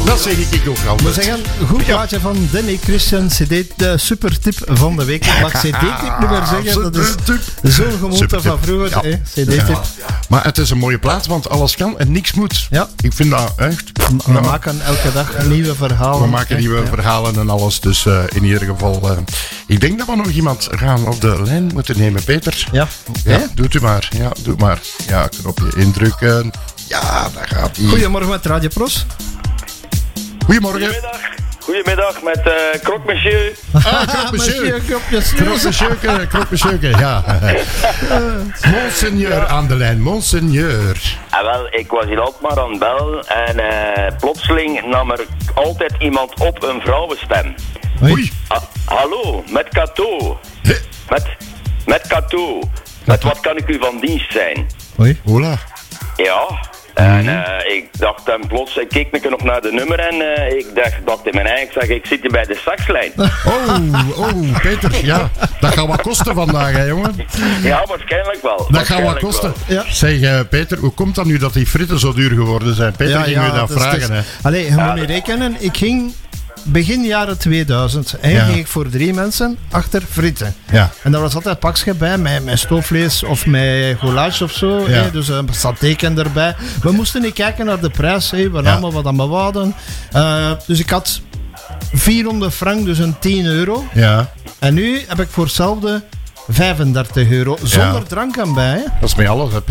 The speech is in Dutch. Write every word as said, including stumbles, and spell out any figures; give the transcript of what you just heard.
Dat zeg ik ook altijd. We zeggen, goed plaatje van Danny Christian, C D, de supertip van de week. Ik mag C D-tip niet meer zeggen, dat is zo'n gewoonte van vroeger. Ja. Eh, C D-tip. Ja. Maar het is een mooie plaats, want alles kan en niks moet. Ja. Ik vind dat echt... We ja. maken elke dag nieuwe verhalen. We maken nieuwe ja. verhalen en alles, dus uh, in ieder geval... Uh, ik denk dat we nog iemand gaan op de lijn moeten nemen. Peter? Ja. Ja, doet u maar. Ja, doe maar. Ja, knopje indrukken. Ja, daar gaat hij. Goedemorgen met Radio Pros. Goedemorgen. Goedemiddag. Goedemiddag met uh, Croque Monsieur. Ah, Croque Monsieur. Croque Monsieur, Croque Monsieur, ja. Monseigneur aan de lijn, Monseigneur. Ah, wel, ik was hier altijd maar aan het bellen en uh, plotseling nam er altijd iemand op een vrouwenstem. Oei. Ah, hallo, met Cato. Met, met Cato. Met wat kan ik u van dienst zijn? Oei. Hola. Ja. En uh, ik dacht dan plots, ik keek me nog naar de nummer en uh, ik dacht, dacht in mijn eigen, ik zeg, ik zit hier bij de saxlijn. Oh, oh, Peter, ja, dat gaat wat kosten vandaag, hè, jongen? Ja, waarschijnlijk wel. Dat gaat wat kosten. Ja. Zeg, uh, Peter, hoe komt dat nu dat die fritten zo duur geworden zijn? Peter, ja, ging ja, u dat dus, vragen, dus, hè? Allee, je moet niet rekenen, ik ging... Begin jaren tweeduizend en ja. ging ik voor drie mensen achter fritten. Ja. En daar was altijd een pakje bij met, met stoofvlees of met goulash of zo. Ja. Hè, dus een satéken erbij. We moesten niet kijken naar de prijs. Hè. We namen ja. wat aan we wouden. Uh, dus ik had vierhonderd frank, dus een tien euro. Ja. En nu heb ik voor hetzelfde vijfendertig euro. Zonder ja. drank aan bij. Hè. Dat is met alles, hè,